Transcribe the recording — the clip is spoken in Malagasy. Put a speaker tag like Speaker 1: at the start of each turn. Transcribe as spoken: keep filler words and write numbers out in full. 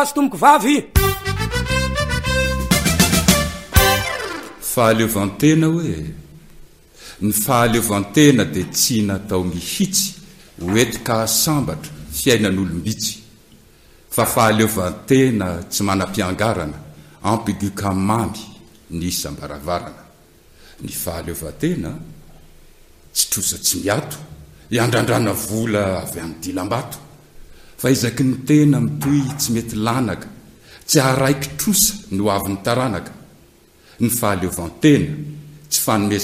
Speaker 1: Tomoko vavy
Speaker 2: fahaleovantena hoe ny fahaleovantena dia tsy natao mihitsy hoetika sambatra fiainan'olombitsy fa fahaleovantena tsy manam-piangarana ampiduka mamy ny isam-baravarana. Ny fahaleovantena tsy trosa tsy miato iandrandrana vola avy amin'ny dilam-bato fa izaky ny tena mitoy tsy mety lanaka tsy araiky trosa no avy ny taranaka. Ny fahaleovantena tsy fanome